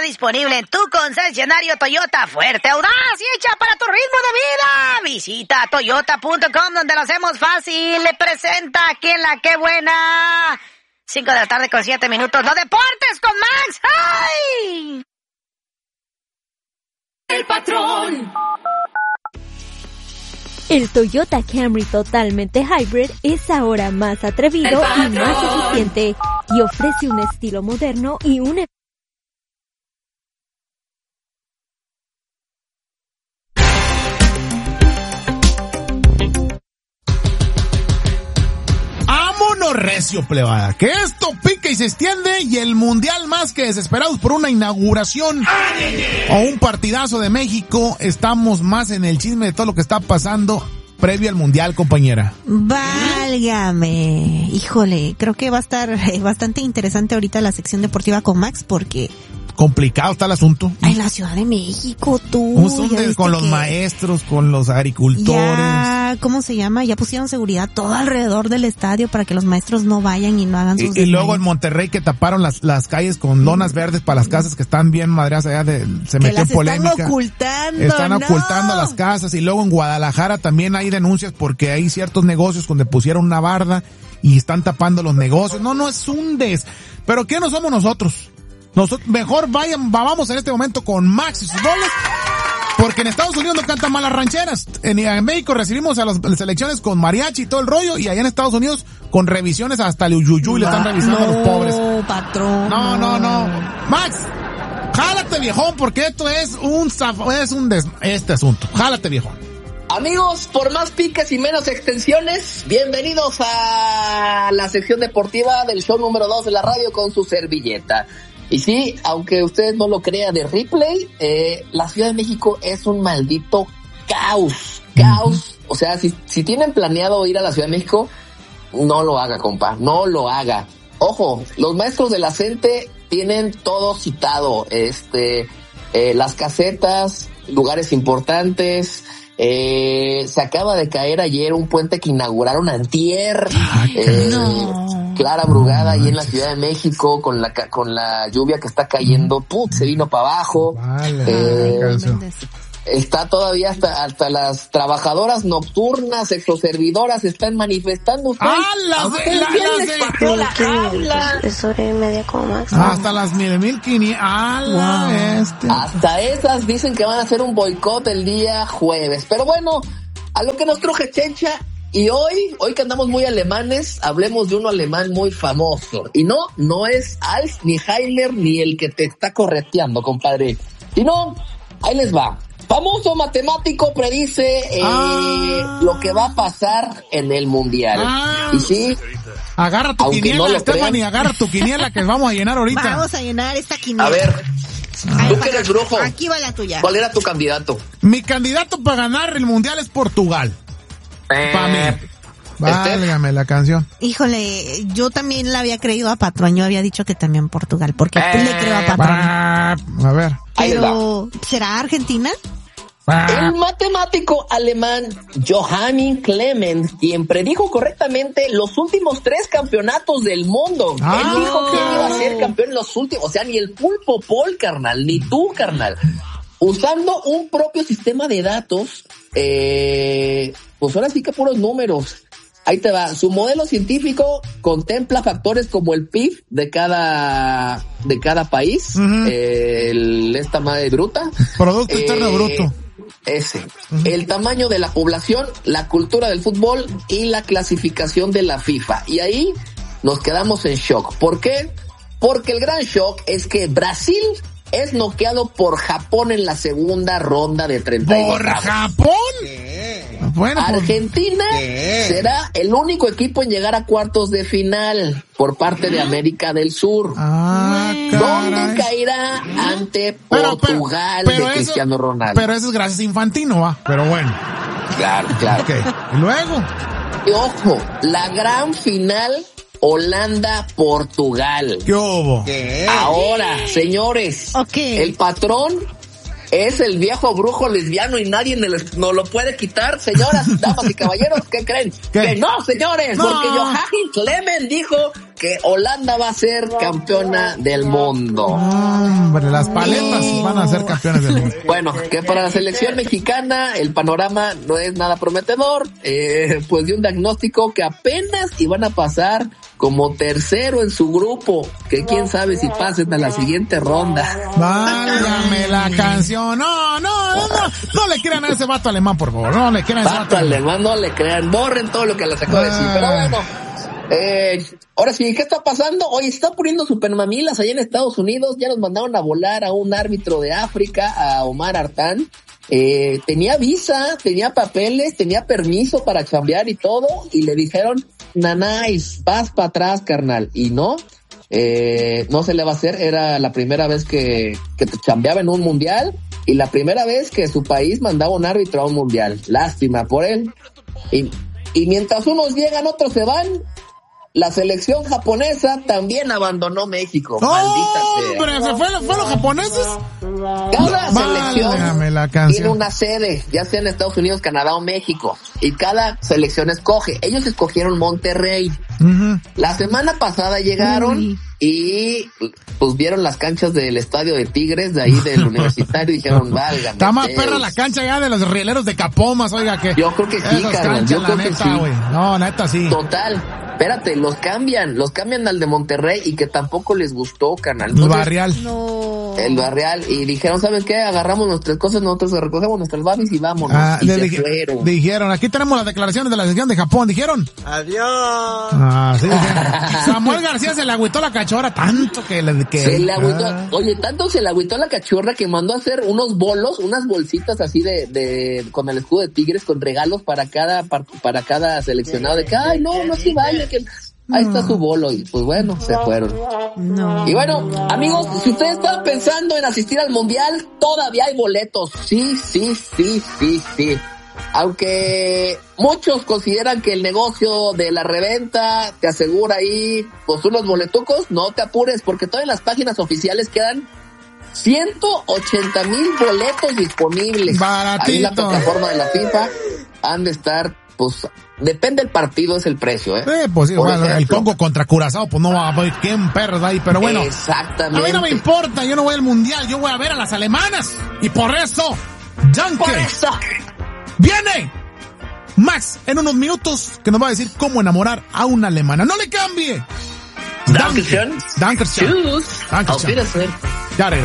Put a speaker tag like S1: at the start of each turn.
S1: está disponible en tu concesionario Toyota. Fuerte, audaz y hecha para tu ritmo de vida. Visita toyota.com, donde lo hacemos fácil. Le presenta aquí en La Qué Buena. 5 de la tarde con 7 minutos. Los deportes con Max. ¡Ay!
S2: El patrón.
S3: El Toyota Camry totalmente hybrid es ahora más atrevido y más eficiente y ofrece un estilo moderno y un
S4: ¡Vámonos recio, plebada! Que esto pica y se extiende y el mundial más que desesperados por una inauguración o un partidazo de México. Estamos más en el chisme de todo lo que está pasando previo al mundial, compañera.
S5: Válgame. Híjole, creo que va a estar bastante interesante ahorita la sección deportiva con Max porque...
S4: Complicado está el asunto.
S5: En la Ciudad de México, tú.
S4: Con los maestros, con los agricultores.
S5: Ya, ¿cómo se llama? Ya pusieron seguridad todo alrededor del estadio para que los maestros no vayan y no hagan sus...
S4: Y luego en Monterrey que taparon las calles con lonas verdes para las casas que están bien madreadas allá se metió en polémica. Están ocultando las casas. Y luego en Guadalajara también hay denuncias porque hay ciertos negocios donde pusieron una barda y están tapando los negocios. No es un Pero ¿qué no somos nosotros? Mejor vamos en este momento con Max y sus goles, porque en Estados Unidos no cantan mal las rancheras. En México recibimos a las elecciones con mariachi y todo el rollo, y allá en Estados Unidos con revisiones hasta el uyuyuy le están revisando a los pobres.
S5: Patrón.
S4: No. Max, jálate, viejón, porque esto es este asunto. Jálate, viejón.
S6: Amigos, por más piques y menos extensiones, bienvenidos a la sección deportiva del show número 2 de la radio con su servilleta. Y sí, aunque ustedes no lo crean de replay, la Ciudad de México es un maldito caos. O sea, si tienen planeado ir a la Ciudad de México, no lo haga, compa, no lo haga. Ojo, los maestros de la CENTE tienen todo citado, las casetas, lugares importantes. Se acaba de caer ayer un puente que inauguraron antier. Clara Brugada ahí en la Ciudad de México con la lluvia que está cayendo, se vino para abajo. Está todavía hasta las trabajadoras nocturnas, exoservidoras están manifestando.
S7: Es hora y media como Max.
S4: Hasta las 1500.
S6: Hasta esas dicen que van a hacer un boicot el día jueves. Pero bueno, a lo que nos truje Chencha. Y hoy que andamos muy alemanes, hablemos de uno alemán muy famoso. Y no es Alf, ni Heiner, ni el que te está correteando, compadre. Y no, ahí les va. Famoso matemático predice lo que va a pasar en el mundial. Y sí,
S4: agarra tu quiniela, Stephanie, agarra tu quiniela que vamos a llenar ahorita.
S5: Vamos a llenar esta quiniela.
S6: A ver, tú que eres brujo.
S5: Aquí va la tuya.
S6: ¿Cuál era tu candidato?
S4: Mi candidato para ganar el mundial es Portugal. Para mí. Válgame la canción.
S5: Híjole, yo también la había creído a Patrón. Yo había dicho que también Portugal, porque le creo a Patrón.
S4: A ver.
S5: Pero, ¿será Argentina?
S6: El matemático alemán Johannes Clement, quien predijo correctamente los últimos 3 campeonatos del mundo. Él dijo que iba a ser campeón en los últimos, o sea, ni el pulpo Paul, carnal, ni tú, carnal. Usando un propio sistema de datos, pues ahora sí que puros números. Ahí te va. Su modelo científico contempla factores como el PIB de cada país, esta madre bruta.
S4: Producto Interno Bruto.
S6: El tamaño de la población, la cultura del fútbol y la clasificación de la FIFA. Y ahí nos quedamos en shock. ¿Por qué? Porque el gran shock es que Brasil es noqueado por Japón en la segunda ronda de 32.
S4: ¿Por Japón? Bueno,
S6: Argentina será el único equipo en llegar a cuartos de final por parte de América del Sur. ¿Dónde caerá ante Portugal de Cristiano Ronaldo?
S4: Pero eso es gracias a Infantino, ¿va? Pero bueno.
S6: Claro.
S4: Okay. ¿Y luego?
S6: Y ojo, la gran final Holanda-Portugal.
S4: ¿Qué hubo?
S6: Ahora, señores, el patrón es el viejo brujo lesbiano y nadie nos lo puede quitar. Señoras, damas y caballeros, ¿qué creen? Que no, señores, porque Johannes Clement dijo que Holanda va a ser campeona del mundo.
S4: Hombre, las paletas van a ser campeones del mundo.
S6: Bueno, que para la selección mexicana el panorama no es nada prometedor, pues dio un diagnóstico que apenas iban a pasar como tercero en su grupo, que quién sabe si pasen a la siguiente ronda.
S4: Válgame la canción. No le crean a ese vato alemán, por favor. No le crean a ese
S6: vato alemán, no le crean. Borren todo lo que les acabo de decir. Pero bueno, ahora sí, ¿qué está pasando? Hoy está poniendo supermamilas allá en Estados Unidos. Ya nos mandaron a volar a un árbitro de África, a Omar Artán. Tenía visa, tenía papeles, tenía permiso para chambear y todo, y le dijeron, nanais, vas para atrás, carnal. Y no se le va a hacer. Era la primera vez que chambeaba en un mundial y la primera vez que su país mandaba un árbitro a un mundial. Lástima por él. Y mientras unos llegan, otros se van. La selección japonesa también abandonó México.
S4: ¡Hombre! ¿Se fue los japoneses?
S6: Cada selección tiene una sede, ya sea en Estados Unidos, Canadá o México. Y cada selección escoge. Ellos escogieron Monterrey. La semana pasada llegaron y pues vieron las canchas del estadio de Tigres, de ahí del Universitario, y dijeron, válgame.
S4: Está más perra la cancha ya de los rieleros de Capomas, oiga, que.
S6: Yo creo que sí, carnal. Yo creo que sí.
S4: No, neta, sí.
S6: Total. Espérate, los cambian al de Monterrey y que tampoco les gustó, carnal.
S4: Entonces, Barrial.
S6: El Barrial. Y dijeron, ¿saben qué? Agarramos nuestras cosas, nosotros recogemos nuestras babis y vámonos. Y
S4: dijeron, aquí tenemos las declaraciones de la selección de Japón, dijeron.
S2: Adiós.
S4: Sí, Samuel García se le agüitó la cachorra tanto que
S6: se le agüitó. Oye, tanto se le agüitó la cachorra que mandó a hacer unos bolos, unas bolsitas así de con el escudo de Tigres, con regalos para cada seleccionado, de que, ay, no se vaya, que ahí está su bolo, y pues bueno, se fueron.
S5: No.
S6: Y bueno, amigos, si ustedes están pensando en asistir al mundial, todavía hay boletos. Sí. Aunque muchos consideran que el negocio de la reventa te asegura ahí pues unos boletucos, no te apures, porque todavía en las páginas oficiales quedan 180,000 boletos disponibles.
S4: Baratito.
S6: Ahí en la plataforma de la FIFA han de estar, pues, depende del partido, es el precio,
S4: pues sí, bueno, el Congo contra Curazao, pues no va a ver quién perra ahí, pero bueno.
S6: Exactamente.
S4: A mí no me importa, yo no voy al mundial, yo voy a ver a las alemanas. Y por eso, viene Max en unos minutos que nos va a decir cómo enamorar a una alemana. ¡No le cambie!
S6: Dankeschön.
S4: Dankeschön.
S6: Tschüss.
S4: Dankeschön.
S6: Auf Wiedersehen.
S4: Ya